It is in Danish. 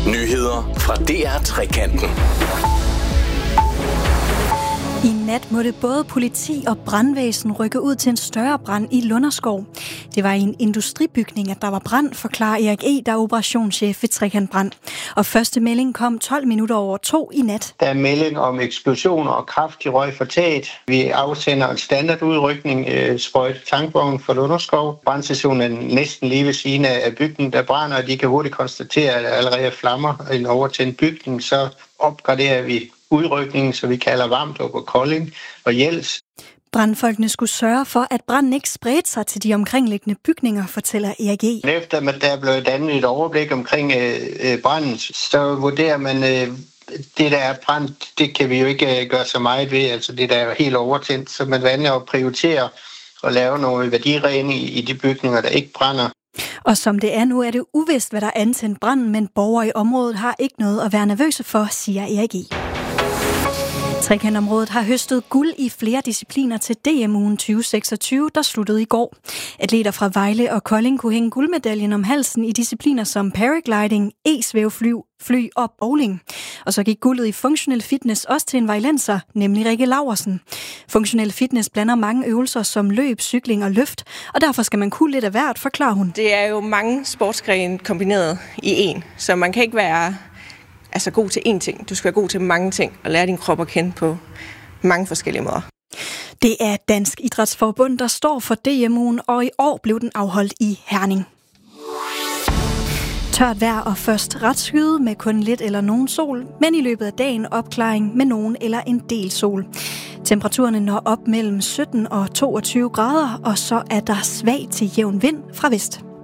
Nyheder fra DR Trekanten. I nat måtte både politi og brandvæsen rykke ud til en større brand i Lunderskov. Det var i en industribygning, at der var brand, forklarer Erik E., der er operationschef ved Trekant Brand. Og første melding kom 12 minutter over 2 i nat. Der er melding om eksplosioner og kraftig røg fra taget. Vi afsender en standardudrykning, sprøjt tankvogn for Lunderskov. Brandstationen er næsten lige ved siden af bygningen, der brænder, og de kan hurtigt konstatere, at der allerede er flammer i en overtændt bygning. Så opgraderer vi udrykningen, så vi kalder Vamdrup og Kolding og Jels. Brandfolkene skulle sørge for, at branden ikke spredte sig til de omkringliggende bygninger, fortæller Erik E. Efter at der er blevet dannet et overblik omkring branden, så vurderer man, det der er brand, det kan vi jo ikke gøre så meget ved. Altså det der er helt overtændt, så man vælger at prioritere og lave noget værdiregning i de bygninger, der ikke brænder. Og som det er nu, er det uvist, hvad der er antændt branden, men borgere i området har ikke noget at være nervøse for, siger Erik E. Trekantområdet har høstet guld i flere discipliner til DM-ugen 2026, der sluttede i går. Atleter fra Vejle og Kolding kunne hænge guldmedaljen om halsen i discipliner som paragliding, e-svævefly og bowling. Og så gik guldet i funktionel fitness også til en vejlenser, nemlig Rikke Laursen. Funktionel fitness blander mange øvelser som løb, cykling og løft, og derfor skal man kunne lidt af hvert, forklarer hun. Det er jo mange sportsgrene kombineret i en, så man kan ikke være god til én ting. Du skal være god til mange ting og lære din krop at kende på mange forskellige måder. Det er Dansk Idrætsforbund, der står for DM-ugen, og i år blev den afholdt i Herning. Tørt vejr og først ret skyet med kun lidt eller nogen sol, men i løbet af dagen opklaring med nogen eller en del sol. Temperaturerne når op mellem 17 og 22 grader, og så er der svag til jævn vind fra vest.